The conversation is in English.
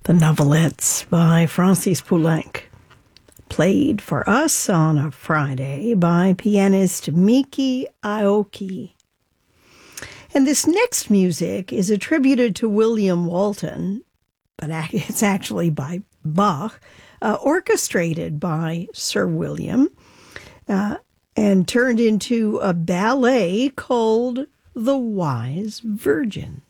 The Novelettes by Francis Poulenc, played for us on a Friday by pianist Miki Aoki. And this next music is attributed to William Walton, but it's actually by Bach, orchestrated by Sir William, and turned into a ballet called The Wise Virgin.